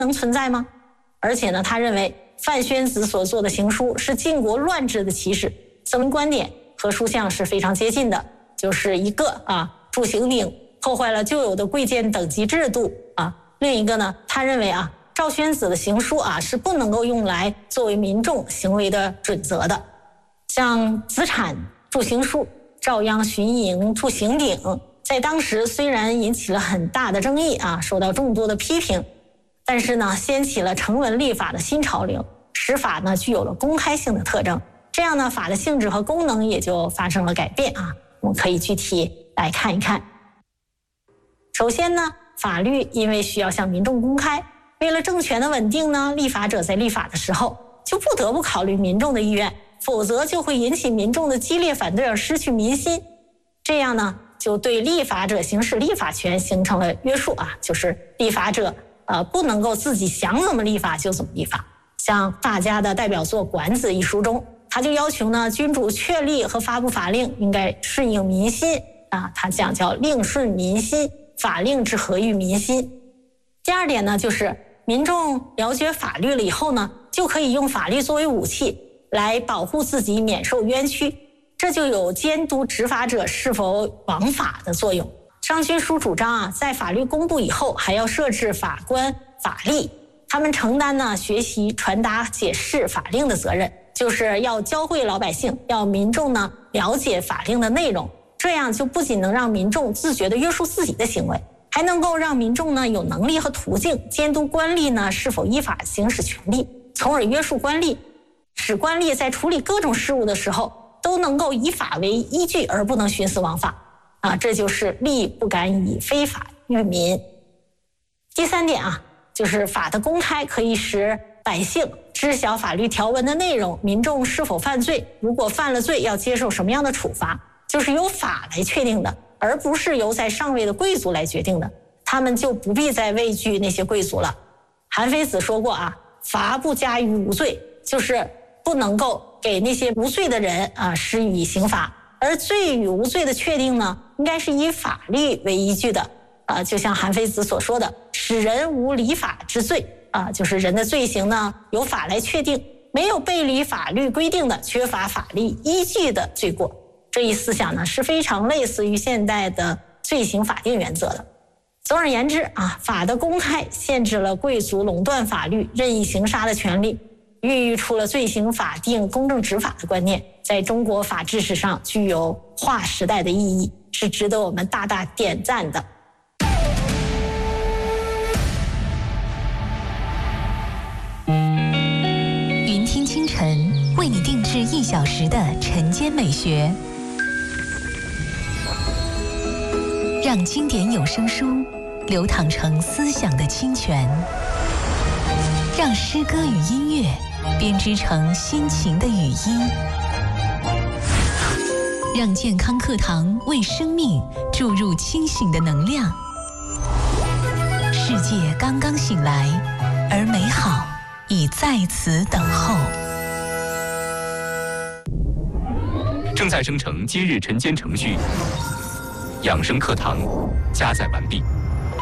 能存在吗？而且呢，他认为范宣子所做的行书是晋国乱治的起始，这种观点和书相是非常接近的，就是一个铸刑令破坏了旧有的贵贱等级制度另一个呢，他认为赵宣子的行书是不能够用来作为民众行为的准则的。像子产著行书，赵鞅巡营著刑鼎，在当时虽然引起了很大的争议受到众多的批评，但是呢，掀起了成文立法的新潮流，使法呢具有了公开性的特征。这样呢，法的性质和功能也就发生了改变我们可以具体来看一看。首先呢，法律因为需要向民众公开，为了政权的稳定呢，立法者在立法的时候就不得不考虑民众的意愿，否则就会引起民众的激烈反对而失去民心。这样呢，就对立法者行使立法权形成了约束就是立法者不能够自己想怎么立法就怎么立法。像法家的代表作《管子》一书中，他就要求呢，君主确立和发布法令应该顺应民心他讲叫令顺民心，法令之合于民心。第二点呢，就是民众了解法律了以后呢，就可以用法律作为武器来保护自己免受冤屈，这就有监督执法者是否枉法的作用。商君书主张在法律公布以后还要设置法官法吏，他们承担呢学习传达解释法令的责任，就是要教会老百姓，要民众呢了解法令的内容，这样就不仅能让民众自觉地约束自己的行为，还能够让民众呢有能力和途径监督官吏呢是否依法行使权力，从而约束官吏，使官吏在处理各种事务的时候都能够以法为依据，而不能徇私枉法这就是吏不敢以非法御民。第三点就是法的公开可以使百姓知晓法律条文的内容，民众是否犯罪，如果犯了罪要接受什么样的处罚，就是由法来确定的，而不是由在上位的贵族来决定的，他们就不必再畏惧那些贵族了。韩非子说过罚不加于无罪，就是不能够给那些无罪的人施以刑罚，而罪与无罪的确定呢，应该是以法律为依据的就像韩非子所说的，使人无礼法之罪就是人的罪行呢由法来确定，没有背离法律规定的、缺乏法律依据的罪过。这一思想呢是非常类似于现代的罪刑法定原则的。总而言之法的公开限制了贵族垄断法律、任意行杀的权利，孕育出了罪刑法定、公正执法的观念，在中国法治史上具有划时代的意义，是值得我们大大点赞的。 云听清晨为你定制1小时的晨间美学，让经典有声书流淌成思想的清泉，让诗歌与音乐编织成心情的语音，让健康课堂为生命注入清醒的能量。世界刚刚醒来，而美好已在此等候。 正在生成今日晨间程序，养生课堂加载完毕。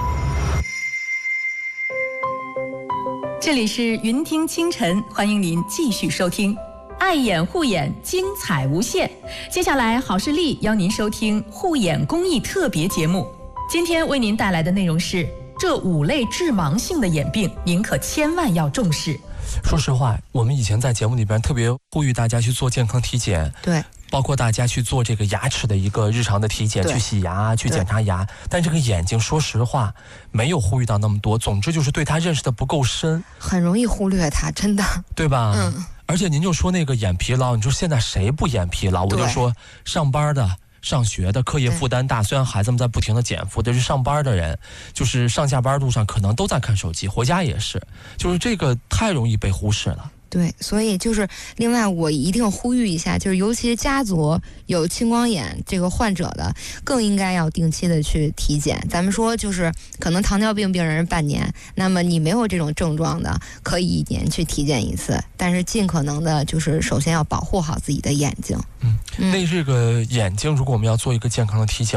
这里是云听清晨，欢迎您继续收听。爱眼护眼，精彩无限。接下来，好视力邀您收听护眼公益特别节目。今天为您带来的内容是：这5类致盲性的眼病，您可千万要重视。 说实话，我们以前在节目里边特别呼吁大家去做健康体检， 对， 包括大家去做这个牙齿的一个日常的体检，去洗牙，去检查牙。但这个眼睛，说实话，没有呼吁到那么多。总之就是对它认识的不够深， 很容易忽略它，真的， 对吧？而且您就说那个眼疲劳，你说现在谁不眼疲劳？我就说上班的、上学的，课业负担大，虽然孩子们在不停的减负，但是上班的人，就是上下班路上可能都在看手机，回家也是，就是这个太容易被忽视了。 对，所以就是另外我一定呼吁一下，就是尤其是家族有青光眼这个患者的，更应该要定期的去体检。咱们说就是可能糖尿病病人半年，那么你没有这种症状的，可以1年去体检一次，但是尽可能的就是首先要保护好自己的眼睛。 那这个眼睛，如果我们要做一个健康的体检，